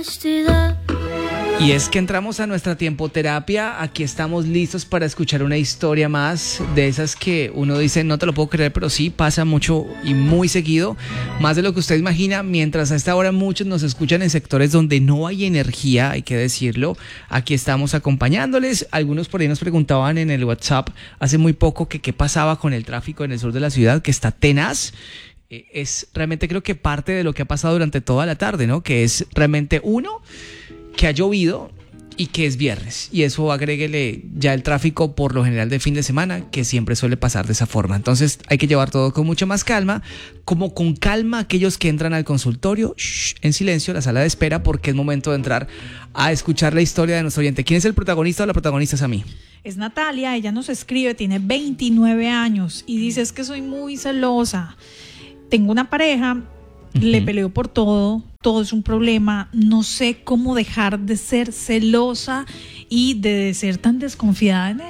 honestidad. Y es que entramos a nuestra tiempoterapia. Aquí estamos listos para escuchar una historia más de esas que uno dice, no te lo puedo creer, pero sí pasa mucho y muy seguido, más de lo que usted imagina. Mientras a esta hora muchos nos escuchan en sectores donde no hay energía, hay que decirlo, aquí estamos acompañándoles. Algunos por ahí nos preguntaban en el WhatsApp hace muy poco que qué pasaba con el tráfico en el sur de la ciudad, que está tenaz. Es realmente, creo que parte de lo que ha pasado durante toda la tarde, ¿no? Que es realmente que ha llovido y que es viernes, y eso agréguele ya el tráfico por lo general de fin de semana, que siempre suele pasar de esa forma. Entonces hay que llevar todo con mucha más calma, como con calma aquellos que entran al consultorio, en silencio, la sala de espera, porque es momento de entrar a escuchar la historia de nuestro oyente. ¿Quién es el protagonista o la protagonista? Es a mí. Es Natalia, ella nos escribe, tiene 29 años y dice: es que soy muy celosa, tengo una pareja, le peleo por todo es un problema, no sé cómo dejar de ser celosa y de ser tan desconfiada en él.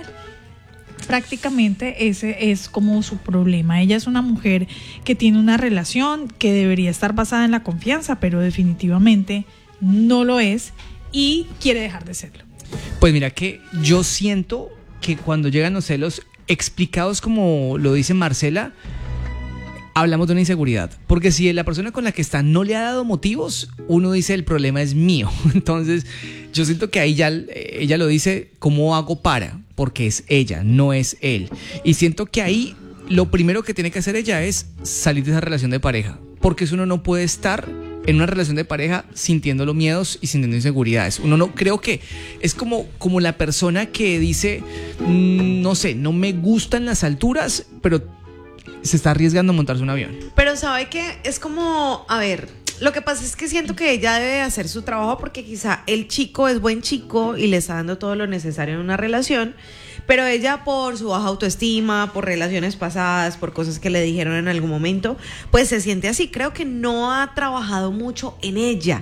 Prácticamente ese es como su problema. Ella es una mujer que tiene una relación que debería estar basada en la confianza, pero definitivamente no lo es y quiere dejar de serlo. Pues mira que yo siento que cuando llegan los celos explicados como lo dice Marcela, hablamos de una inseguridad, porque si la persona con la que está no le ha dado motivos, uno dice el problema es mío. Entonces yo siento que ahí ya ella lo dice, ¿cómo hago para? Porque es ella, no es él. Y siento que ahí lo primero que tiene que hacer ella es salir de esa relación de pareja, porque uno no puede estar en una relación de pareja sintiendo los miedos y sintiendo inseguridades. Uno no, creo que es como la persona que dice, no sé, no me gustan las alturas, pero se está arriesgando a montarse un avión. Pero sabe que es como, a ver, lo que pasa es que siento que ella debe hacer su trabajo, porque quizá el chico es buen chico y le está dando todo lo necesario en una relación, pero ella, por su baja autoestima, por relaciones pasadas, por cosas que le dijeron en algún momento, pues se siente así. Creo que no ha trabajado mucho en ella.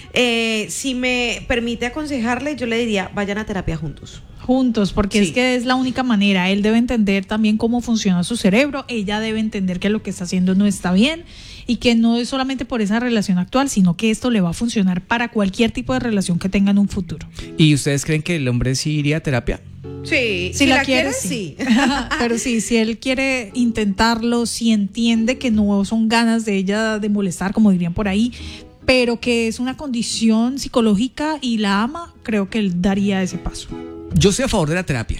Si me permite aconsejarle, yo le diría, vayan a terapia juntos. Porque sí, es que es la única manera. Él debe entender también cómo funciona su cerebro, ella debe entender que lo que está haciendo no está bien y que no es solamente por esa relación actual, sino que esto le va a funcionar para cualquier tipo de relación que tenga en un futuro. ¿Y ustedes creen que el hombre sí iría a terapia? Sí, si la quiere, sí. Pero sí, si él quiere intentarlo, si entiende que no son ganas de ella de molestar, como dirían por ahí, pero que es una condición psicológica y la ama, creo que él daría ese paso. Yo estoy a favor de la terapia.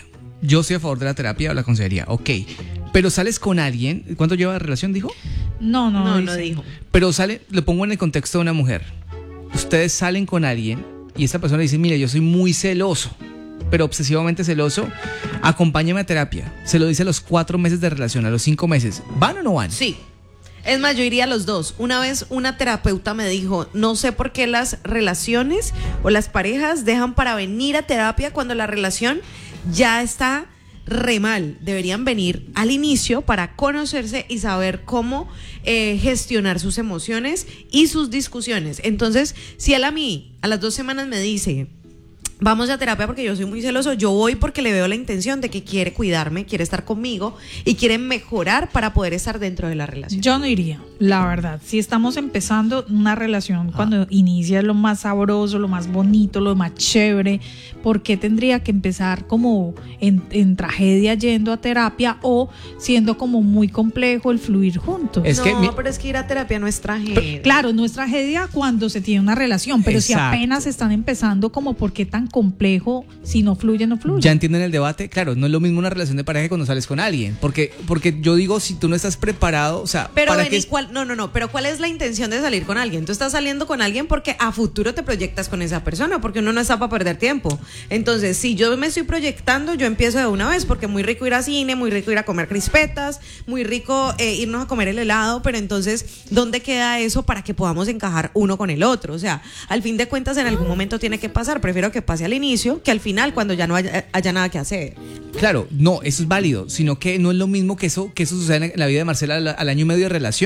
O la consejería, ok. Pero sales con alguien, ¿cuánto lleva de relación, dijo? No dijo. Pero lo pongo en el contexto de una mujer. Ustedes salen con alguien y esta persona dice, mire, yo soy muy celoso, pero obsesivamente celoso, acompáñame a terapia. Se lo dice a los 4 meses de relación, a los 5 meses. ¿Van o no van? Sí. Es más, yo iría a los dos. Una vez una terapeuta me dijo, no sé por qué las relaciones o las parejas dejan para venir a terapia cuando la relación ya está re mal. Deberían venir al inicio para conocerse y saber cómo gestionar sus emociones y sus discusiones. Entonces, si él a mí a las 2 semanas me dice, vamos a terapia porque yo soy muy celoso, yo voy porque le veo la intención de que quiere cuidarme, quiere estar conmigo y quiere mejorar para poder estar dentro de la relación. Yo no iría, la verdad. Si estamos empezando una relación, cuando inicia es lo más sabroso, lo más bonito, lo más chévere, ¿por qué tendría que empezar como en tragedia yendo a terapia o siendo como muy complejo el fluir juntos? Pero es que ir a terapia no es tragedia. Claro, no es tragedia cuando se tiene una relación, pero Exacto. Si apenas están empezando, como ¿por qué tan complejo? Si no fluye, no fluye. ¿Ya entienden el debate? Claro, no es lo mismo una relación de pareja que cuando sales con alguien, porque yo digo, si tú no estás preparado, o sea, pero ¿para qué? Pero ¿cuál es la intención de salir con alguien? Tú estás saliendo con alguien porque a futuro te proyectas con esa persona, porque uno no está para perder tiempo. Entonces, si yo me estoy proyectando, yo empiezo de una vez, porque muy rico ir a cine, muy rico ir a comer crispetas, muy rico irnos a comer el helado, pero entonces, ¿dónde queda eso para que podamos encajar uno con el otro? O sea, al fin de cuentas, en algún momento tiene que pasar. Prefiero que pase al inicio que al final, cuando ya no haya nada que hacer. Claro, no, eso es válido, sino que no es lo mismo que eso sucede en la vida de Marcela al año y medio de relación.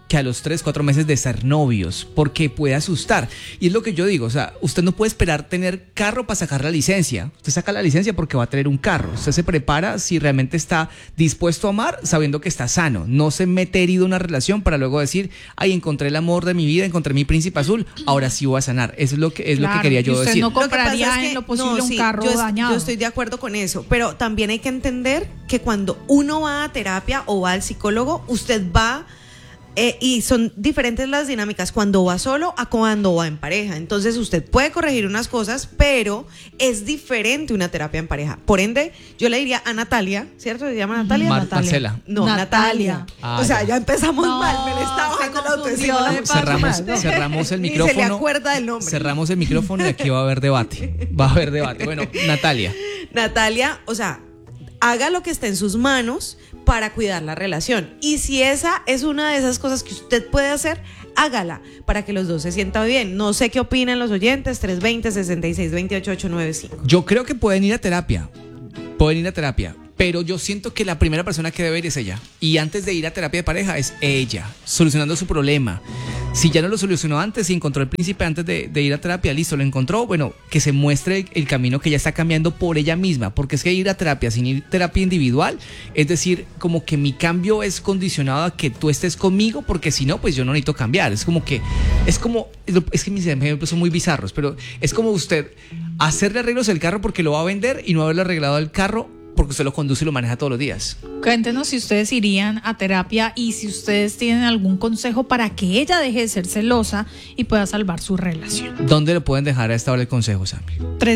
que a los 3, 4 meses de ser novios, porque puede asustar. Y es lo que yo digo, o sea, usted no puede esperar tener carro para sacar la licencia. Usted saca la licencia porque va a tener un carro. Usted se prepara si realmente está dispuesto a amar, sabiendo que está sano. No se mete herido en una relación para luego decir, ay, encontré el amor de mi vida, encontré mi príncipe azul, ahora sí voy a sanar. Eso es lo que quería yo usted decir. No compraría Lo que pasa es que, en lo posible un sí, carro dañado. Yo estoy de acuerdo con eso, pero también hay que entender que cuando uno va a terapia o va al psicólogo, usted va y son diferentes las dinámicas cuando va solo a cuando va en pareja. Entonces usted puede corregir unas cosas, pero es diferente una terapia en pareja. Por ende, yo le diría a Natalia, ¿cierto? ¿Se llama Natalia? Marcela. No, Natalia. Ah, o sea, ya. ya empezamos No, mal, me le está se bajando la autoestima. confundió. Cerramos el Ni micrófono. se le acuerda del nombre. Cerramos el micrófono y aquí va a haber debate. Va a haber debate. Bueno, Natalia, o sea, haga lo que esté en sus manos para cuidar la relación. Y si esa es una de esas cosas que usted puede hacer, hágala para que los dos se sientan bien. No sé qué opinan los oyentes, 320-6628-895. yo creo que pueden ir a terapia. Pero yo siento que la primera persona que debe ir es ella. Y antes de ir a terapia de pareja es ella, solucionando su problema. Si ya no lo solucionó antes, si encontró el príncipe antes de ir a terapia, listo, lo encontró, bueno, que se muestre el camino que ella está cambiando por ella misma. Porque es que ir a terapia sin ir a terapia individual, es decir, como que mi cambio es condicionado a que tú estés conmigo, porque si no, pues yo no necesito cambiar. Es que mis ejemplos son muy bizarros, pero es como usted hacerle arreglos al carro porque lo va a vender y no haberle arreglado el carro porque usted lo conduce y lo maneja todos los días. Cuéntenos si ustedes irían a terapia y si ustedes tienen algún consejo para que ella deje de ser celosa y pueda salvar su relación. ¿Dónde le pueden dejar a esta hora el consejo, Sammy?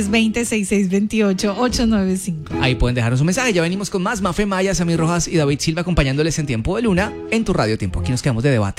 320-6628-895. Ahí pueden dejarnos un mensaje. Ya venimos con más. Mafe Maya, Sammy Rojas y David Silva acompañándoles en Tiempo de Luna en tu radio Tiempo. Aquí nos quedamos de debate.